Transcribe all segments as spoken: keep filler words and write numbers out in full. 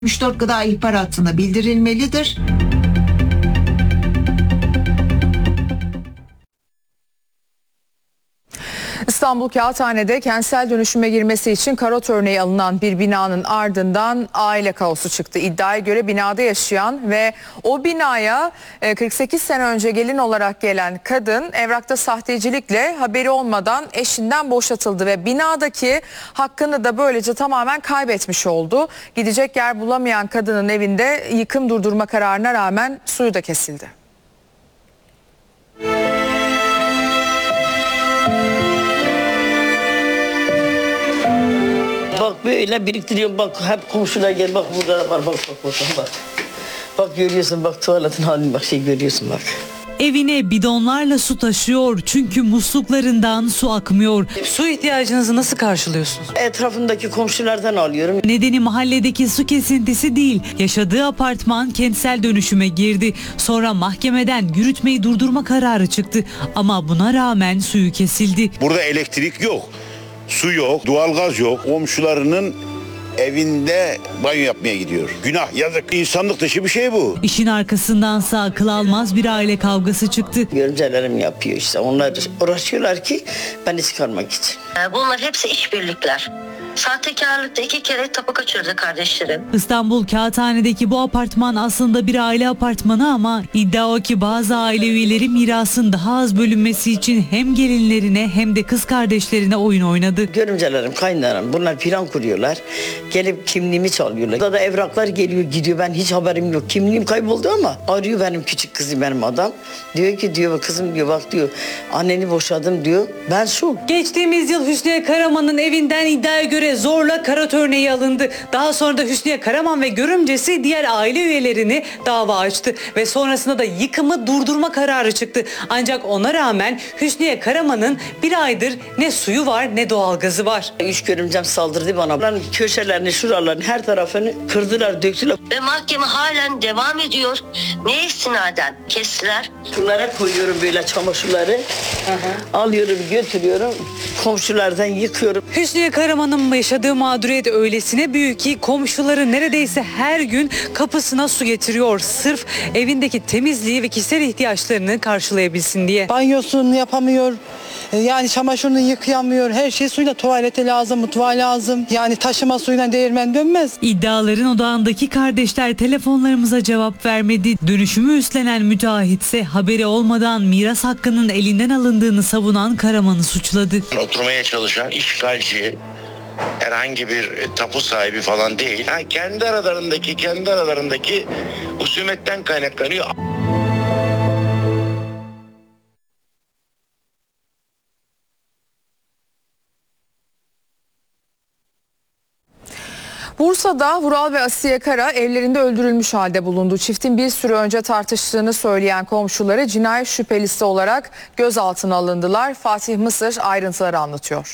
altmış dört Gıda İhbar Hattı'na bildirilmelidir. İstanbul Kağıthane'de kentsel dönüşüme girmesi için karot örneği alınan bir binanın ardından aile kaosu çıktı. İddiaya göre binada yaşayan ve o binaya kırk sekiz sene önce gelin olarak gelen kadın evrakta sahtecilikle haberi olmadan eşinden boşatıldı ve binadaki hakkını da böylece tamamen kaybetmiş oldu. Gidecek yer bulamayan kadının evinde yıkım durdurma kararına rağmen suyu da kesildi. Bak böyle biriktiriyorum, bak hep komşular gel, bak burada da var, bak bak bak bak. Bak görüyorsun, bak tuvaletin halini, bak şey görüyorsun bak. Evine bidonlarla su taşıyor çünkü musluklarından su akmıyor. Su ihtiyacınızı nasıl karşılıyorsunuz? Etrafımdaki komşulardan alıyorum. Nedeni mahalledeki su kesintisi değil, yaşadığı apartman kentsel dönüşüme girdi. Sonra mahkemeden yürütmeyi durdurma kararı çıktı ama buna rağmen suyu kesildi. Burada elektrik yok, su yok, doğalgaz yok. Komşularının evinde banyo yapmaya gidiyor. Günah, yazık. İnsanlık dışı bir şey bu. İşin arkasındansa akıl almaz bir aile kavgası çıktı. Görümcelerim yapıyor işte. Onlar uğraşıyorlar ki beni çıkarmak için. Bunlar hepsi işbirlikler. Sahtekarlıkta iki kere tapu kaçırdı kardeşlerim. İstanbul Kağıthane'deki bu apartman aslında bir aile apartmanı ama iddia o ki bazı aile üyeleri mirasın daha az bölünmesi için hem gelinlerine hem de kız kardeşlerine oyun oynadı. Görümcelerim, kaynlarım bunlar plan kuruyorlar. Gelip kimliğimi çalıyorlar. Burada da evraklar geliyor gidiyor, ben hiç haberim yok. Kimliğim kayboldu ama arıyor benim küçük kızım, benim adam. Diyor ki diyor kızım diyor bak diyor anneni boşadım diyor. Ben şok. Geçtiğimiz yıl Hüsniye Karaman'ın evinden iddiaya göre zorla karot örneği alındı. Daha sonra da Hüsniye Karaman ve görümcesi diğer aile üyelerini dava açtı ve sonrasında da yıkımı durdurma kararı çıktı. Ancak ona rağmen Hüsniye Karaman'ın bir aydır ne suyu var ne doğalgazı var. Üç görümcem saldırdı bana. Bunların köşelerini, şuralarını, her tarafını kırdılar, döktüler. Ve mahkeme halen devam ediyor. Ne istinaden kestiler? Şunlara koyuyorum böyle çamaşırları. Hı hı. Alıyorum, götürüyorum. Komşulardan yıkıyorum. Hüsniye Karaman'ın yaşadığı mağduriyet öylesine büyük ki komşuları neredeyse her gün kapısına su getiriyor. Sırf evindeki temizliği ve kişisel ihtiyaçlarını karşılayabilsin diye. Banyosunu yapamıyor. Yani çamaşırını yıkayamıyor. Her şey suyla, tuvalete lazım, mutfağa lazım. Yani taşıma suyla değirmen dönmez. İddiaların odağındaki kardeşler telefonlarımıza cevap vermedi. Dönüşümü üstlenen müteahhitse haberi olmadan miras hakkının elinden alındığını savunan Karaman'ı suçladı. Oturmaya çalışan işgalci herhangi bir tapu sahibi falan değil. Ha, kendi aralarındaki kendi aralarındaki husumetten kaynaklanıyor. Bursa'da Vural ve Asiye Kara evlerinde öldürülmüş halde bulundu. Çiftin bir süre önce tartıştığını söyleyen komşuları cinayet şüphelisi olarak gözaltına alındılar. Fatih Mısır ayrıntıları anlatıyor.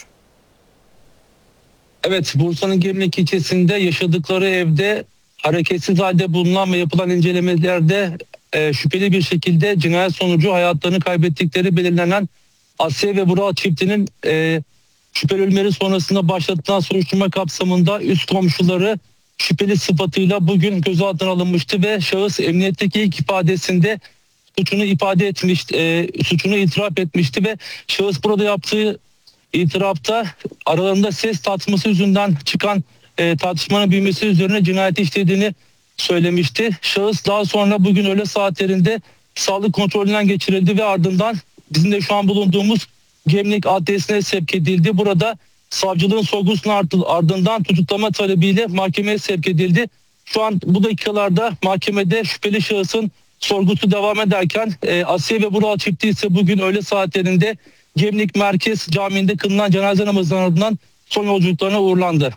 Evet, Bursa'nın Gemlik ilçesinde yaşadıkları evde hareketsiz halde bulunan ve yapılan incelemelerde e, şüpheli bir şekilde cinayet sonucu hayatlarını kaybettikleri belirlenen Asiye ve Vural çiftinin e, şüpheli ölümleri sonrasında başlatılan soruşturma kapsamında üst komşuları şüpheli sıfatıyla bugün gözaltına alınmıştı ve şahıs emniyetteki ilk ifadesinde suçunu ifade etmiş, e, suçunu itiraf etmişti ve şahıs burada yaptığı itirafta aralarında ses tartışması yüzünden çıkan e, tartışmanın büyümesi üzerine cinayet işlediğini söylemişti. Şahıs daha sonra bugün öğle saatlerinde sağlık kontrolünden geçirildi ve ardından bizim de şu an bulunduğumuz Gemlik Adliyesi'ne sevk edildi. Burada savcılığın sorgusunun ardından tutuklama talebiyle mahkemeye sevk edildi. Şu an bu dakikalarda mahkemede şüpheli şahısın sorgusu devam ederken e, Asiye ve Vural çifti ise bugün öğle saatlerinde Gemlik Merkez Camii'nde kılınan cenaze namazının ardından son yolculuklarına uğurlandı.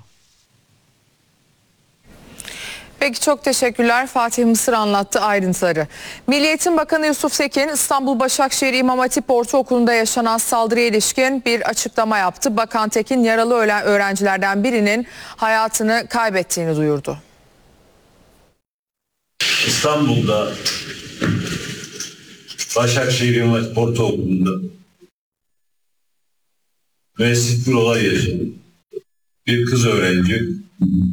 Peki çok teşekkürler. Fatih Mısır anlattı ayrıntıları. Milli Eğitim Bakanı Yusuf Tekin İstanbul Başakşehir İmam Hatip Ortaokulu'nda yaşanan saldırıya ilişkin bir açıklama yaptı. Bakan Tekin yaralı ölen öğrencilerden birinin hayatını kaybettiğini duyurdu. İstanbul'da Başakşehir İmam Hatip Ortaokulu'nda müessit bir olay yaşadı. Bir kız öğrenci